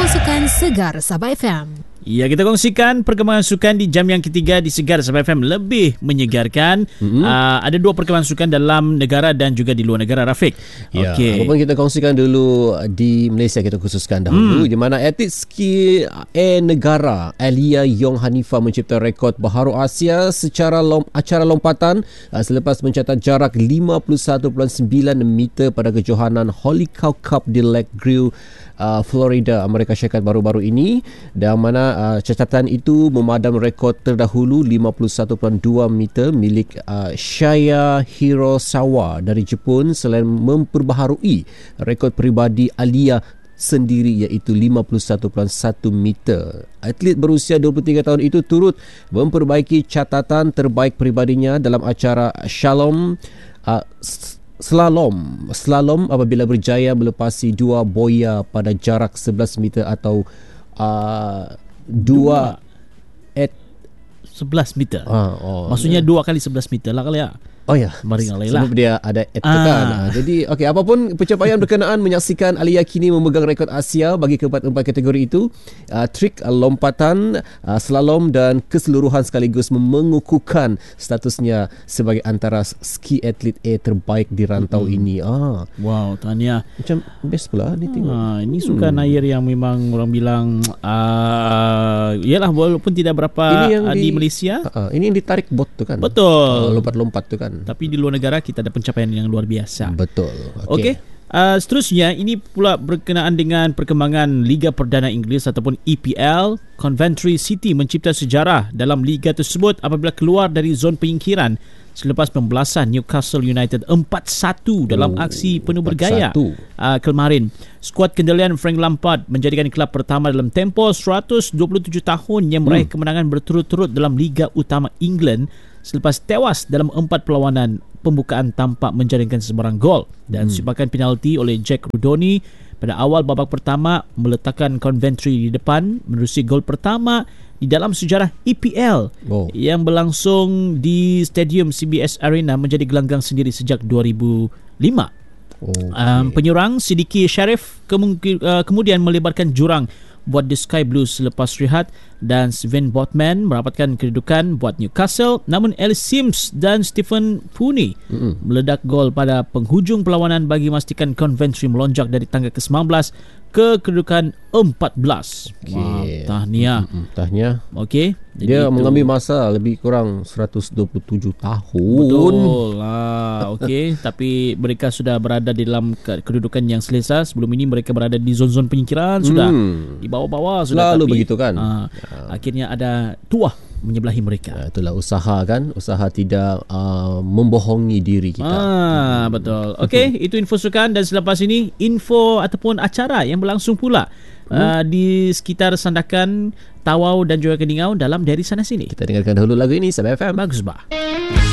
Sukan Segar Sabah FM. Ya, kita kongsikan perkembangan sukan di jam yang ketiga di Segar Sabah FM, lebih menyegarkan. Ada dua perkembangan sukan dalam negara dan juga di luar negara, Rafiq. Ya, apapun kita kongsikan dulu di Malaysia, kita khususkan dahulu di mana atlet ski air negara Alia Yong Hanifa mencipta rekod baharu Asia secara acara lompatan selepas mencatat jarak 51.9 meter pada kejohanan Holy Cow Cup di Lake Grill, Florida, Amerika Syarikat baru-baru ini, dan mana catatan itu memadam rekod terdahulu 51.2 meter milik Shaya Hirosawa dari Jepun, selain memperbaharui rekod peribadi Alia sendiri iaitu 51.1 meter. Atlet berusia 23 tahun itu turut memperbaiki catatan terbaik peribadinya dalam acara slalom apabila berjaya melepasi dua boya pada jarak 11 meter atau 11 meter. Maksudnya 2 kali 11 meter lah kali ya. Oh ya, sebab dia ada itu kan. Jadi okey, apapun pencapaian berkenaan, menyaksikan Alia kini memegang rekod Asia bagi keempat-empat kategori itu, trik, lompatan, slalom dan keseluruhan, sekaligus mengukuhkan statusnya sebagai antara ski atlet A terbaik di rantau ini. Wow, tahniah. Macam best pula ni tengok. Ini sukan air yang memang orang bilang yalah, walaupun tidak berapa di Malaysia. Ini yang ditarik bot tu kan. Betul. Lompat-lompat tu kan. Tapi di luar negara kita ada pencapaian yang luar biasa. Betul. Okey. Seterusnya, ini pula berkenaan dengan perkembangan Liga Perdana Inggeris ataupun EPL. Coventry City mencipta sejarah dalam liga tersebut apabila keluar dari zon penyingkiran selepas pembelasan Newcastle United 4-1 dalam aksi penuh bergaya kemarin. Skuad kendalian Frank Lampard menjadikan kelab pertama dalam tempoh 127 tahun yang meraih kemenangan berturut-turut dalam Liga Utama England selepas tewas dalam 4 perlawanan pembukaan tanpa menjaringkan sebarang gol, dan sumbangan penalti oleh Jack Rudoni pada awal babak pertama meletakkan Coventry di depan menerusi gol pertama di dalam sejarah EPL yang berlangsung di Stadium CBS Arena menjadi gelanggang sendiri sejak 2005. Penyerang Sidiki Sharif kemudian melebarkan jurang buat The Sky Blues selepas rehat, dan Sven Botman merapatkan kedudukan buat Newcastle, namun Ellis Sims dan Stephen Pooney meledak gol pada penghujung perlawanan bagi memastikan Coventry melonjak dari tangga ke-19 ke kedudukan 14. Wow, tahniah. Tahniah. Okey. Dia mengambil masa lebih kurang 127 tahun. Betul lah. Okey. Tapi mereka sudah berada di dalam kedudukan yang selesa. Sebelum ini mereka berada di zon-zon penyingkiran, sudah di bawah-bawah sudah. Lalu begitu kan. Akhirnya ada tuah menyebelahi mereka. Itulah usaha kan. Usaha tidak membohongi diri kita. Betul. Okey, itu info sukan, dan selepas ini info ataupun acara yang berlangsung pula di sekitar Sandakan, Tawau dan juga Keningau dalam Dari Sana Sini. Kita dengarkan dahulu lagu ini, Sabah FM. Bagus bah.